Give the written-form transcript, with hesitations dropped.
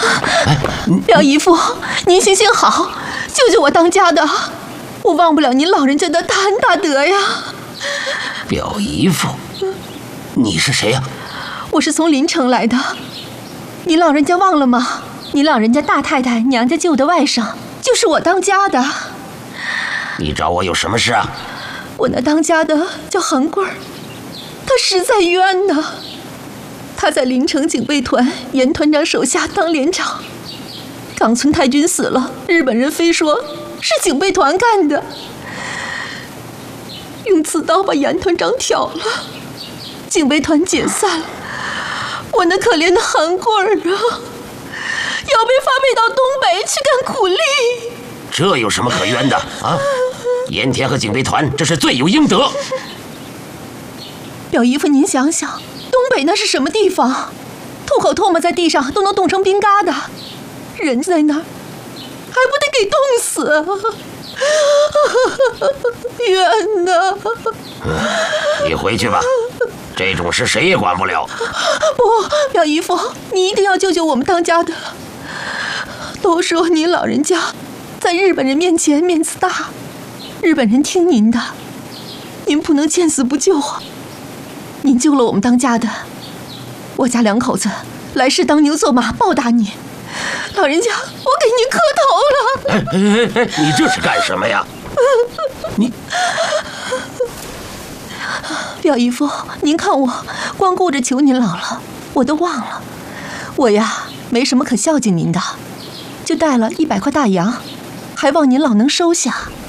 表姨父，您行行好，救救我当家的，我忘不了您老人家的大恩大德呀。 表姨父，你是谁呀？ 我是从临城来的，您老人家忘了吗？您老人家大太太娘家救的外甥，就是我当家的。 你找我有什么事啊？ 我那当家的叫韩贵儿，他实在冤呐。他在临城警备团严团长手下当连长，冈村太君死了，日本人非说是警备团干的，用刺刀把严团长挑了，警备团解散了。我那可怜的韩贵儿啊，要被发配到东北去干苦力。 这有什么可冤的啊？盐田和警备团这是罪有应得。 表姨夫，您想想，东北那是什么地方？吐口唾沫在地上都能冻成冰疙瘩，人在那儿还不得给冻死？冤呐！ 你回去吧，这种事谁也管不了。 不，表姨夫，你一定要救救我们当家的。都说您老人家在日本人面前面子大，日本人听您的，您不能见死不救啊！您救了我们当家的，我家两口子来世当牛做马报答你。老人家，我给您磕头了。 你这是干什么呀？你， 表姨夫，您看我光顾着求您老了，我都忘了，我呀没什么可孝敬您的，就带了100块大洋，还望您老能收下。